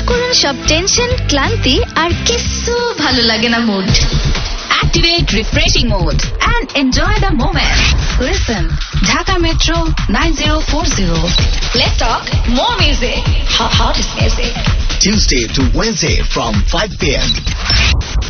করুন সব টেনশন, ক্লান্তি আর কিচ্ছু ভালো লাগে না mood. Activate refreshing mode and enjoy the moment. Listen, Dhaka Metro 9040. Let's talk more music. Hottest music. Tuesday to Wednesday from 5 p.m.